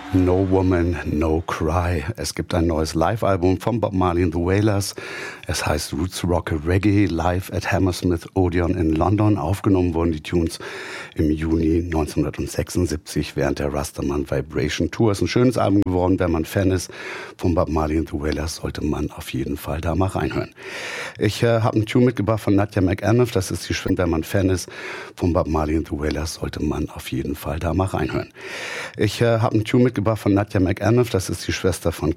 No Woman, No Cry. Es gibt ein neues Live-Album von Bob Marley and the Wailers. Es heißt Roots Rock Reggae, live at Hammersmith Odeon in London. Aufgenommen wurden die Tunes im Juni 1976 während der Rastaman Vibration Tour. Ist ein schönes Album geworden. Wenn man Fan ist von Bob Marley and the Wailers, sollte man auf jeden Fall da mal reinhören. Ich habe einen Tune mitgebracht von Nadia McAnuff. Das ist die Schwester. Wenn man Fan ist von Bob Marley and the Wailers, sollte man auf jeden Fall da mal reinhören. Ich habe einen Tune mitgebracht von Nadia McAnuff. Das ist die Schwester von